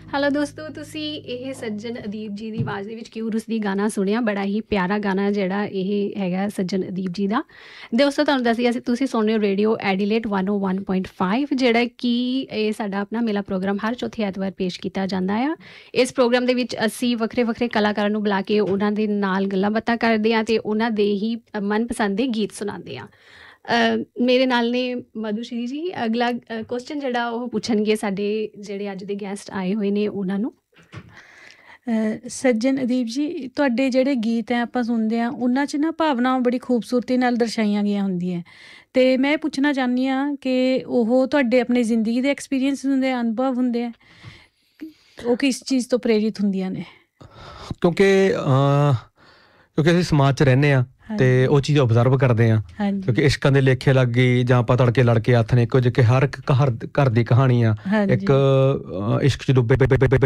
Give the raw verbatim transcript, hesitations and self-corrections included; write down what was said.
Hello ਦੋਸਤੋ, ਤੁਸੀਂ ਇਹ ਸੱਜਣ ਅਦੀਬ ਜੀ ਦੀ ਆਵਾਜ਼ ਦੇ ਵਿੱਚ ਕਿਉਂ ਰੁੱਸਦੀ ਗਾਣਾ ਸੁਣਿਆ। ਬੜਾ ਹੀ ਪਿਆਰਾ ਗਾਣਾ ਜਿਹੜਾ ਇਹ ਹੈਗਾ ਸੱਜਣ ਅਦੀਬ ਜੀ ਦਾ। ਦੋਸਤੋ ਤੁਹਾਨੂੰ ਦੱਸੀਏ ਅਸੀਂ ਤੁਸੀਂ ਸੁਣ ਰਹੇ ਹੋ ਰੇਡੀਓ ਐਡੀਲੇਟ ਵਨ ਓ ਵਨ ਪੁਆਇੰਟ ਫਾਈਵ, ਜਿਹੜਾ ਕਿ ਇਹ ਸਾਡਾ ਆਪਣਾ ਮੇਲਾ ਪ੍ਰੋਗਰਾਮ ਹਰ ਚੌਥੇ ਐਤਵਾਰ ਪੇਸ਼ ਕੀਤਾ ਜਾਂਦਾ ਆ। ਇਸ ਪ੍ਰੋਗਰਾਮ ਦੇ ਵਿੱਚ ਅਸੀਂ ਵੱਖਰੇ ਵੱਖਰੇ ਕਲਾਕਾਰਾਂ ਨੂੰ ਬੁਲਾ ਕੇ ਉਹਨਾਂ ਦੇ ਨਾਲ ਗੱਲਾਂ ਬਾਤਾਂ ਕਰਦੇ ਹਾਂ ਅਤੇ ਉਹਨਾਂ ਦੇ ਹੀ ਮਨਪਸੰਦ ਦੇ ਗੀਤ ਸੁਣਾਉਂਦੇ ਹਾਂ। ਮੇਰੇ ਨਾਲ ਨੇ ਮਧੂਸ਼੍ਰੀ ਜੀ। ਅਗਲਾ ਕੁਐਸਚਨ ਜਿਹੜਾ ਉਹ ਪੁੱਛਣਗੇ ਸਾਡੇ ਜਿਹੜੇ ਅੱਜ ਦੇ ਗੈਸਟ ਆਏ ਹੋਏ ਨੇ ਉਹਨਾਂ ਨੂੰ। ਸੱਜਣ ਅਦੀਬ ਜੀ, ਤੁਹਾਡੇ ਜਿਹੜੇ ਗੀਤ ਹੈ ਆਪਾਂ ਸੁਣਦੇ ਹਾਂ ਉਹਨਾਂ 'ਚ ਨਾ ਭਾਵਨਾਵਾਂ ਬੜੀ ਖੂਬਸੂਰਤੀ ਨਾਲ ਦਰਸਾਈਆਂ ਗਈਆਂ ਹੁੰਦੀਆਂ, ਅਤੇ ਮੈਂ ਇਹ ਪੁੱਛਣਾ ਚਾਹੁੰਦੀ ਹਾਂ ਕਿ ਉਹ ਤੁਹਾਡੇ ਆਪਣੇ ਜ਼ਿੰਦਗੀ ਦੇ ਐਕਸਪੀਰੀਅੰਸ ਹੁੰਦੇ, ਅਨੁਭਵ ਹੁੰਦੇ ਆ, ਉਹ ਕਿਸ ਚੀਜ਼ ਤੋਂ ਪ੍ਰੇਰਿਤ ਹੁੰਦੀਆਂ ਨੇ? ਕਿਉਂਕਿ ਕਿਉਂਕਿ ਅਸੀਂ ਸਮਾਜ 'ਚ ਰਹਿੰਦੇ ਹਾਂ ਅਤੇ ਉਹ ਚੀਜ਼ ਓਬਜ਼ਰਵ ਕਰਦੇ ਹਾਂ। ਕਿਉਂਕਿ ਇਸ਼ਕਾਂ ਦੇ ਲੇਖੇ ਲੱਗ ਗਈ ਜਾਂ ਆਪਾਂ ਤੜਕੇ ਲੜਕੇ ਹੱਥ ਨੇ, ਕੁਝ ਕਿ ਹਰ ਇੱਕ ਘਰ ਘਰ ਦੀ ਕਹਾਣੀ ਆ। ਇੱਕ ਇਸ਼ਕ 'ਚ ਡੁੱਬੇ